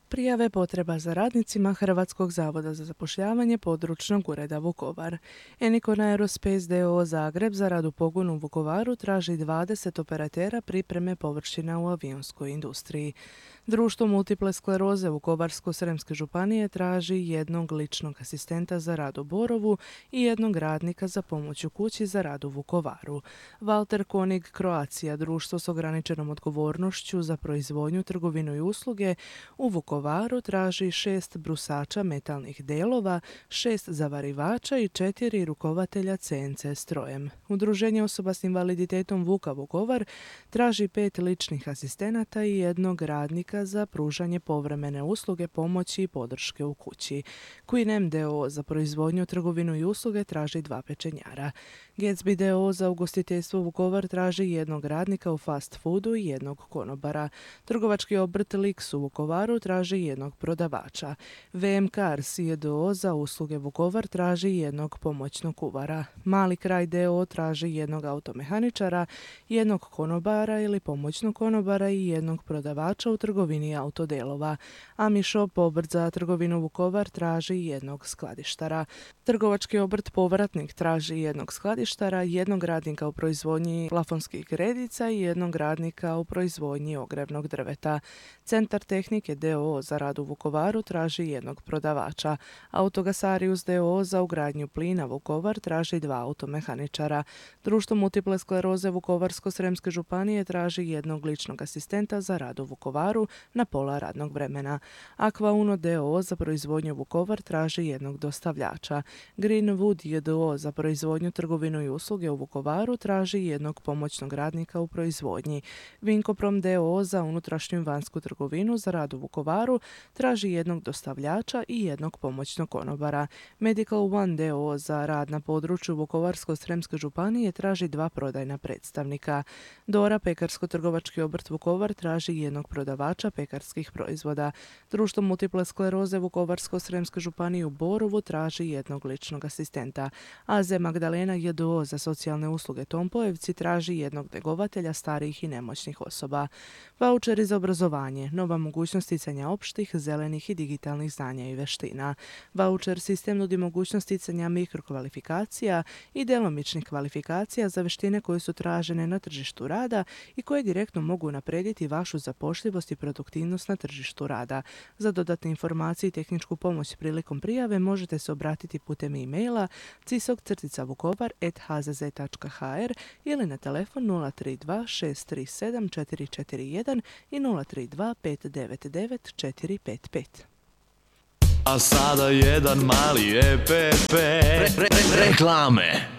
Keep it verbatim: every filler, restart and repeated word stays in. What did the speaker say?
Prijave potreba za radnicima Hrvatskog zavoda za zapošljavanje područnog ureda Vukovar. Enikon Aerospace d o o Zagreb za rad u pogonu u Vukovaru traži dvadeset operatera pripreme površina u avionskoj industriji. Društvo multiple skleroze Vukovarsko-srijemske županije traži jednog ličnog asistenta za rad u Borovu i jednog radnika za pomoć u kući za rad u Vukovaru. Walter Konig Croatia, društvo s ograničenom odgovornošću za proizvodnju, trgovinu i usluge u Vukovaru traži šest brusača metalnih delova, šest zavarivača i četiri rukovatelja C N C strojem. Udruženje osoba s invaliditetom Vuka Vukovar traži pet ličnih asistenata i jednog radnika za pružanje povremene usluge, pomoći i podrške u kući. Queen M d o o za proizvodnju, trgovinu i usluge traži dva pečenjara. Gatsby d o o za ugostiteljstvo Vukovar traži jednog radnika u fast foodu i jednog konobara. Trgovački obrt Lix u Vukovaru traži jednog prodavača. V M Cars j d o o za usluge Vukovar traži jednog pomoćnog kuvara. Mali kraj d o o traži jednog automehaničara, jednog konobara ili pomoćnog konobara i jednog prodavača u trgovini autodelova. Ami Shop, obrt za trgovinu Vukovar, traži jednog skladištara. Trgovački obrt Povratnik traži jednog skladištara, jednog radnika u proizvodnji plafonskih gredica i jednog radnika u proizvodnji ogrevnog drveta. Centar tehnike d o o za rad u Vukovaru traži jednog prodavača. Autogasarius d o o za ugradnju plina Vukovar traži dva automehaničara. Društvo multiple skleroze Vukovarsko-srijemske županije traži jednog ličnog asistenta za rad u Vukovaru na pola radnog vremena. Aqua Uno d o o za proizvodnju Vukovar traži jednog dostavljača. Greenwood j d o o za proizvodnju, trgovinu i usluge u Vukovaru traži jednog pomoćnog radnika u proizvodnji. Vinkoprom d o o za unutrašnju i vanjsku trgovinu za rad u Vukovaru traži jednog dostavljača i jednog pomoćnog konobara. Medical One d o o za rad na području Vukovarsko-srijemske županije traži dva prodajna predstavnika. Dora pekarsko-trgovački obrt Vukovar traži jednog prodavača pekarskih proizvoda. Društvo multiple skleroze Vukovarsko-srijemske županije u Borovu traži jednog ličnog asistenta. A Z Magdalena j d o o za socijalne usluge Tompojevci traži jednog njegovatelja starijih i nemoćnih osoba. Vaučeri za obrazovanje, nova mogućnost sticanja opštih, zelenih i digitalnih znanja i veština. Vaučer sistem nudi mogućnost sticanja mikrokvalifikacija i djelomičnih kvalifikacija za veštine koje su tražene na tržištu rada i koje direktno mogu unaprijediti vašu zapošljivost i produktivnost na tržištu rada. Za dodatne informacije i tehničku pomoć prilikom prijave možete se obratiti putem e-maila cisog crtica vukovar at h z z tačka h r ili na telefon nula tri dva šest tri sedam četiri četiri jedan i nula tri dva pet devet devet četiri pet pet. A sada jedan mali E P P. Re, re, re, reklame.